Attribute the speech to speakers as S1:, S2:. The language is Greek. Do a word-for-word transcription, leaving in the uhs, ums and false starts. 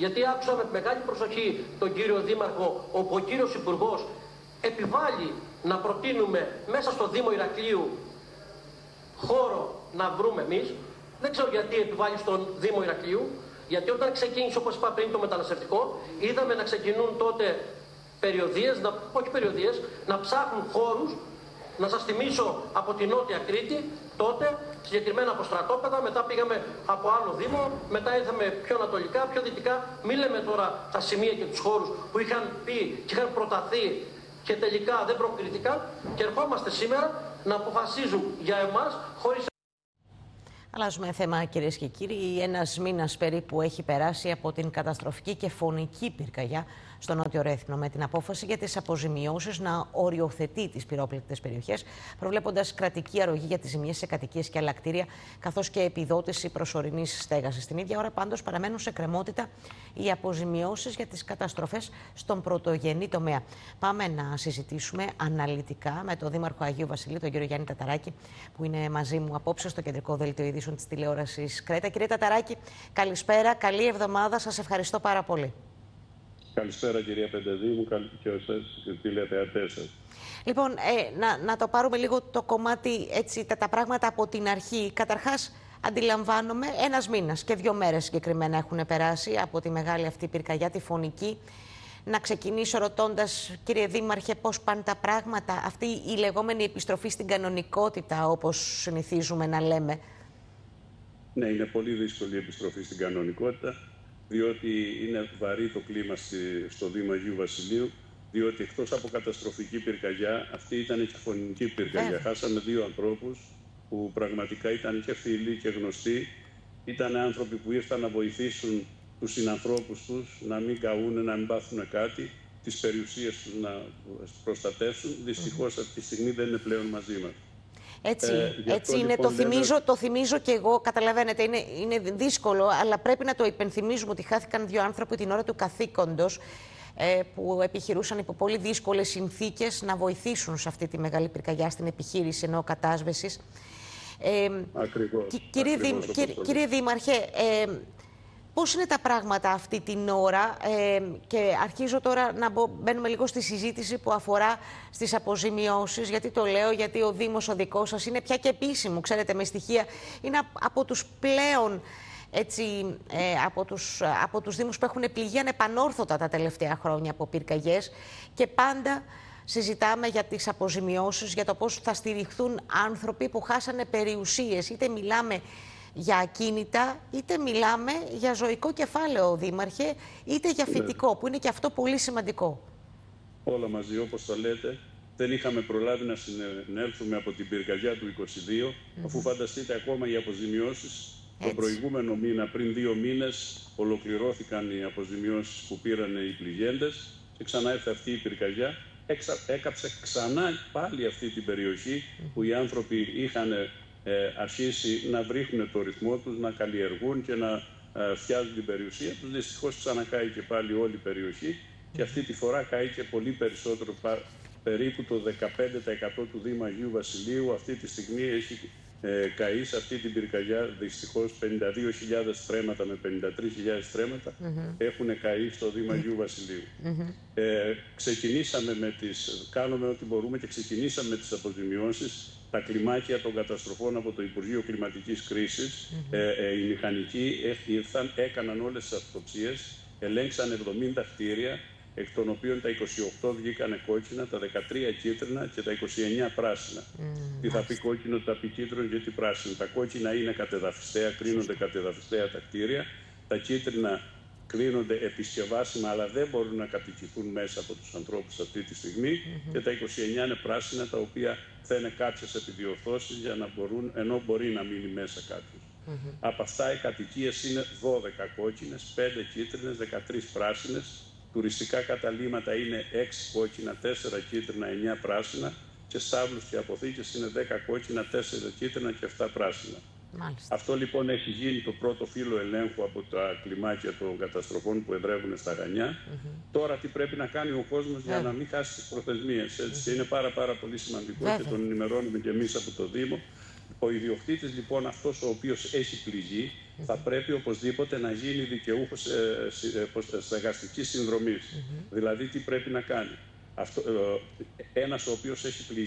S1: Γιατί άκουσα με μεγάλη προσοχή τον κύριο Δήμαρχο, όπου ο κύριος Υπουργός επιβάλλει να προτείνουμε μέσα στο Δήμο Ηρακλείου χώρο να βρούμε εμείς. Δεν ξέρω γιατί επιβάλλει στον Δήμο Ηρακλείου, γιατί όταν ξεκίνησε, όπως είπα πριν, το μεταναστευτικό, είδαμε να ξεκινούν τότε περιοδίες, να, όχι περιοδίες, να ψάχνουν χώρους. Να σας θυμίσω από την Νότια Κρήτη, τότε, συγκεκριμένα από στρατόπεδα, μετά πήγαμε από άλλο Δήμο, μετά ήρθαμε πιο ανατολικά, πιο δυτικά. Μην λέμε τώρα τα σημεία και τους χώρους που είχαν πει και είχαν προταθεί και τελικά δεν προκρίθηκαν, και ερχόμαστε σήμερα να αποφασίζουν για εμάς χωρίς.
S2: Αλλάζουμε θέμα, κυρίες και κύριοι. Ένας μήνας περίπου έχει περάσει από την καταστροφική και φωνική πυρκαγιά στο Νότιο Ρέθυμνο, με την απόφαση για τις αποζημιώσεις να οριοθετεί τις πυρόπληκτες περιοχές, προβλέποντας κρατική αρρωγή για τις ζημιές σε κατοικίες και άλλα κτίρια, καθώς και επιδότηση προσωρινής στέγασης. Την ίδια ώρα, πάντως, παραμένουν σε κρεμότητα οι αποζημιώσεις για τις καταστροφές στον πρωτογενή τομέα. Πάμε να συζητήσουμε αναλυτικά με τον Δήμαρχο Αγίου Βασιλείου, τον κύριο Γιάννη Ταταράκη, που είναι μαζί μου απόψε στο κεντρικό δελτίο ειδήσεων της τηλεόρασης Κρέτα. Κύριε Ταταράκη, καλησπέρα, καλή εβδομάδα, σας ευχαριστώ πάρα πολύ.
S3: Καλησπέρα, κυρία Πεντεδήμου, και εσάς και τηλεθεατές σας.
S2: Λοιπόν, ε, να, να το πάρουμε λίγο το κομμάτι, έτσι, τα, τα πράγματα από την αρχή. Καταρχάς, αντιλαμβάνομαι, ένας μήνας και δύο μέρες συγκεκριμένα έχουν περάσει από τη μεγάλη αυτή πυρκαγιά, τη φωνική. Να ξεκινήσω ρωτώντας, κύριε Δήμαρχε, πώς πάνε τα πράγματα, αυτή η λεγόμενη επιστροφή στην κανονικότητα, όπως συνηθίζουμε να λέμε.
S3: Ναι, είναι πολύ δύσκολη η επιστροφή στην κανονικότητα, διότι είναι βαρύ το κλίμα στο Δήμο Αγίου Βασιλείου, διότι εκτός από καταστροφική πυρκαγιά, αυτή ήταν και φωνική πυρκαγιά. Yeah. Χάσαμε δύο ανθρώπους που πραγματικά ήταν και φίλοι και γνωστοί. Ήταν άνθρωποι που ήρθαν να βοηθήσουν τους συνανθρώπους τους να μην καούν, να μην πάθουν κάτι, τις περιουσίες τους να προστατεύσουν. Δυστυχώς αυτή τη στιγμή δεν είναι πλέον μαζί μας.
S2: Έτσι, ε, έτσι είναι, λοιπόν, το, λέμε... θυμίζω, το θυμίζω και εγώ, καταλαβαίνετε, είναι, είναι δύσκολο, αλλά πρέπει να το υπενθυμίζουμε ότι χάθηκαν δύο άνθρωποι την ώρα του καθήκοντος, ε, που επιχειρούσαν υπό πολύ δύσκολες συνθήκες να βοηθήσουν σε αυτή τη μεγάλη πυρκαγιά στην επιχείρηση ενώ κατάσβεσης. Ε,
S3: ακριβώς,
S2: κύριε,
S3: ακριβώς,
S2: Δη, κύριε, κύριε Δήμαρχε, ε, πώς είναι τα πράγματα αυτή την ώρα, ε, και αρχίζω τώρα να μπω, μπαίνουμε λίγο στη συζήτηση που αφορά στις αποζημιώσεις. Γιατί το λέω, γιατί ο Δήμος ο δικός σας είναι πια και επίσημο, ξέρετε, με στοιχεία. Είναι από τους πλέον, έτσι, ε, από, τους, από τους Δήμους που έχουν πληγεί ανεπανόρθωτα τα τελευταία χρόνια από πυρκαγιές, και πάντα συζητάμε για τις αποζημιώσεις, για το πώς θα στηριχθούν άνθρωποι που χάσανε περιουσίες. Είτε μιλάμε για ακίνητα, είτε μιλάμε για ζωικό κεφάλαιο, Δήμαρχε, είτε για φυτικό, ναι, που είναι και αυτό πολύ σημαντικό.
S3: Όλα μαζί, όπως το λέτε. Δεν είχαμε προλάβει να συνέλθουμε από την πυρκαγιά του είκοσι δύο, mm-hmm. αφού φανταστείτε ακόμα οι αποζημιώσεις. Τον προηγούμενο μήνα, πριν δύο μήνες, ολοκληρώθηκαν οι αποζημιώσεις που πήραν οι πληγέντες και ξανά ήρθε αυτή η πυρκαγιά. Έξα, έκαψε ξανά πάλι αυτή την περιοχή που οι άνθρωποι είχαν ε, αρχίσει να βρίχνουν το ρυθμό τους, να καλλιεργούν και να ε, φτιάζουν την περιουσία τους. Δυστυχώς ξανακάει και πάλι όλη η περιοχή και αυτή τη φορά κάει και πολύ περισσότερο, περίπου το δεκαπέντε τοις εκατό του Δήμου Αγίου Βασιλείου αυτή τη στιγμή έχει ε, καεί σε αυτή την πυρκαγιά. Δυστυχώς πενήντα δύο χιλιάδες στρέμματα με πενήντα τρεις χιλιάδες στρέμματα mm-hmm. έχουν καεί στο Δήμο Αγίου Βασιλείου. Mm-hmm. Ε, ξεκινήσαμε με τις, κάνουμε ό,τι μπορούμε και ξεκινήσαμε με τις αποζημιώσεις. Τα κλιμάκια των καταστροφών από το Υπουργείο Κλιματικής Κρίσης, mm-hmm. ε, ε, οι μηχανικοί ήρθαν, έκαναν όλες τις αυτοψίες, ελέγξαν εβδομήντα κτίρια, εκ των οποίων τα είκοσι οκτώ βγήκανε κόκκινα, τα δεκατρία κίτρινα και τα είκοσι εννέα πράσινα. Mm, Τι θα πει κόκκινο, θα πει κίτρινο και τι πράσινο. Τα κόκκινα είναι κατεδαφιστέα, κρίνονται κατεδαφιστέα τα κτίρια. Τα κίτρινα κρίνονται επισκευάσιμα, αλλά δεν μπορούν να κατοικηθούν μέσα από τους ανθρώπους αυτή τη στιγμή. Mm-hmm. Και τα είκοσι εννέα είναι πράσινα, τα οποία θα είναι κάποιες επιδιορθώσεις για να μπορούν, ενώ μπορεί να μείνει μέσα κάποιος. Mm-hmm. Από αυτά οι κατοικίες είναι δώδεκα κόκκινες, πέντε κίτρινες, δεκατρείς πράσινες. Τουριστικά καταλύματα είναι έξι κόκκινα, τέσσερα κίτρινα, εννέα πράσινα και στάβλους και αποθήκες είναι δέκα κόκκινα, τέσσερα κίτρινα και επτά πράσινα. Μάλιστα. Αυτό λοιπόν έχει γίνει το πρώτο φύλλο ελέγχου από τα κλιμάκια των καταστροφών που εδρεύουν στα Χανιά. Mm-hmm. Τώρα τι πρέπει να κάνει ο κόσμος yeah. για να μην χάσει τις προθεσμίες. Έτσι. Mm-hmm. Και είναι πάρα πάρα πολύ σημαντικό mm-hmm. και τον ενημερώνουμε και εμείς από το Δήμο, Ο ιδιοκτήτης λοιπόν αυτός ο οποίος έχει πληγεί mm-hmm. θα πρέπει οπωσδήποτε να γίνει δικαιούχος ε, ε, στεγαστικής συνδρομής. Mm-hmm. Δηλαδή τι πρέπει να κάνει. Αυτό, ε, ένας ο οποίος έχει πληγεί